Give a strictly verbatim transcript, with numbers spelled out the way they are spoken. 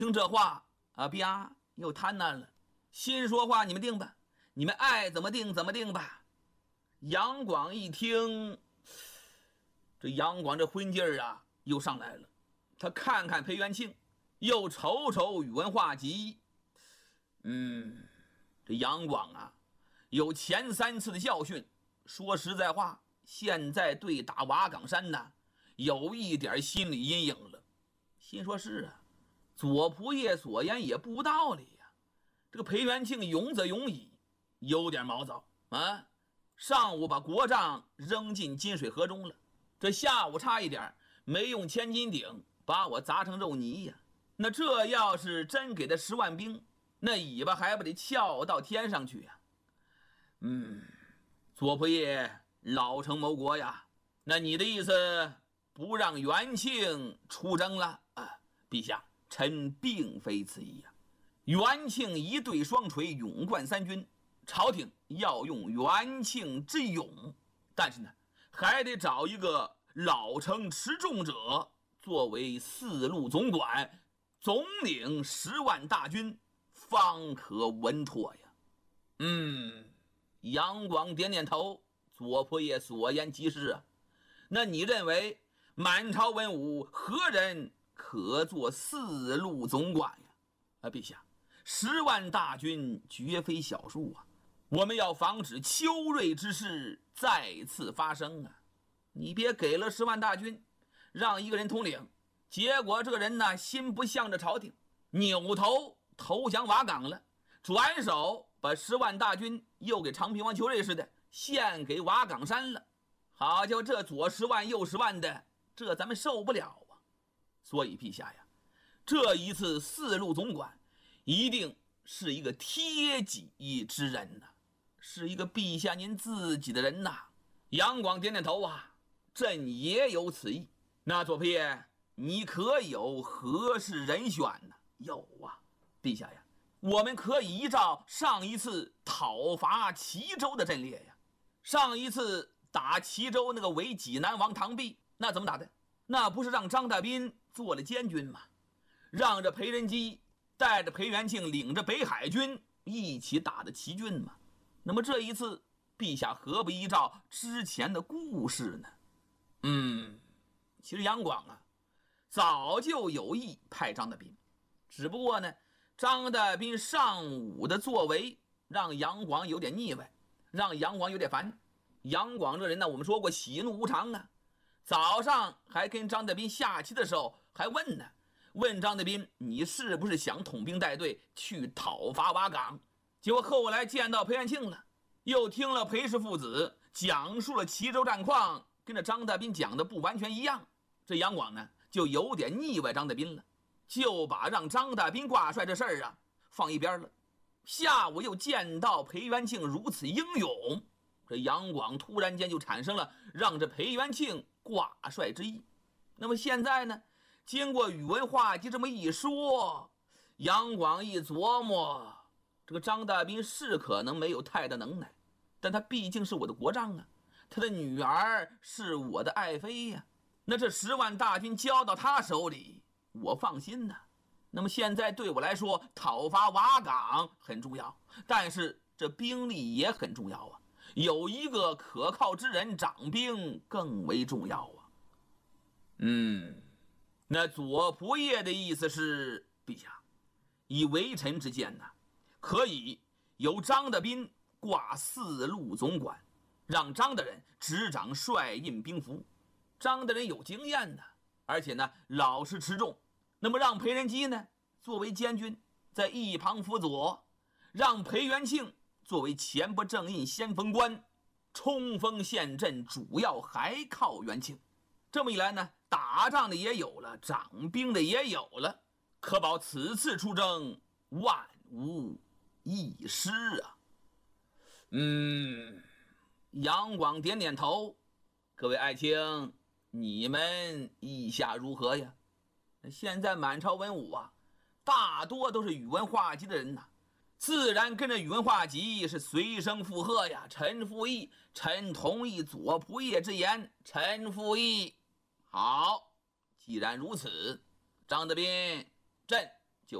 听这话啊，啪又贪婪了，心说话你们定吧，你们爱怎么定怎么定吧。杨广一听，这杨广这昏劲儿啊又上来了，他看看裴元庆，又瞅瞅宇文化及，嗯，这杨广啊有前三次的教训，说实在话，现在对打瓦岗山呢有一点心理阴影了。心说是啊，左仆射所言也不无道理呀、啊。这个裴元庆勇则勇矣，有点毛躁啊。上午把国丈扔进金水河中了，这下午差一点没用千斤顶把我砸成肉泥呀。那这要是真给他十万兵，那尾巴还不得翘到天上去呀？嗯，左仆射老成谋国呀，那你的意思不让元庆出征了啊？陛下，臣并非此意呀。元庆一对双锤，勇冠三军，朝廷要用元庆之勇，但是呢，还得找一个老成持重者作为四路总管，总领十万大军，方可稳妥呀。嗯，杨广点点头，左仆射所言极是啊。那你认为满朝文武何人可做四路总管呀？啊，陛下，十万大军绝非小数啊，我们要防止秋瑞之事再次发生啊。你别给了十万大军，让一个人统领，结果这个人呢心不向着朝廷，扭头投降瓦岗了，转手把十万大军又给长平王邱瑞似的献给瓦岗山了。好家伙，这左十万右十万的，这咱们受不了啊。所以陛下呀，这一次四路总管一定是一个贴己之人呐、啊，是一个陛下您自己的人呐、啊。杨广点点头啊，朕也有此意。那左仆射，你可有合适人选呢？有啊，陛下呀，我们可以依照上一次讨伐齐州的阵列呀。上一次打齐州那个为济南王唐弼，那怎么打的？那不是让张大斌做了监军吗？让这裴仁基带着裴元庆领着北海军一起打的齐军吗？那么这一次陛下何不依照之前的故事呢？嗯，其实杨广啊早就有意派张大斌，只不过呢张大斌上午的作为让杨广有点腻歪，让杨广有点烦。杨广这人呢，我们说过喜怒无常啊，早上还跟张大斌下棋的时候还问呢，问张大斌你是不是想统兵带队去讨伐瓦岗？结果后来见到裴元庆了，又听了裴氏父子讲述了齐州战况，跟着张大斌讲的不完全一样，这杨广呢就有点腻歪张大斌了，就把让张大斌挂帅这事儿啊放一边了。下午又见到裴元庆如此英勇，这杨广突然间就产生了让这裴元庆挂帅之意。那么现在呢，经过宇文化及这么一说，杨广一琢磨，这个张大斌是可能没有太大能耐，但他毕竟是我的国丈啊，他的女儿是我的爱妃呀、啊，那这十万大军交到他手里，我放心呐、啊。那么现在对我来说，讨伐瓦岗很重要，但是这兵力也很重要啊，有一个可靠之人掌兵更为重要啊。嗯，那左仆射的意思是，陛下，以微臣之见呢，可以由张大斌挂四路总管，让张大人执掌帅印兵符。张大人有经验呢，而且呢老实持重。那么让裴仁基呢作为监军，在一旁辅佐，让裴元庆作为前不正印先锋官，冲锋陷阵主要还靠元庆。这么一来呢，打仗的也有了，掌兵的也有了，可保此次出征万无一失啊。嗯，杨广点点头，各位爱卿，你们意下如何呀？现在满朝文武啊，大多都是宇文化及的人呐、啊，自然跟着宇文化及是随声附和呀。臣附议，臣同意左仆射之言，臣附议。好，既然如此，张德斌，朕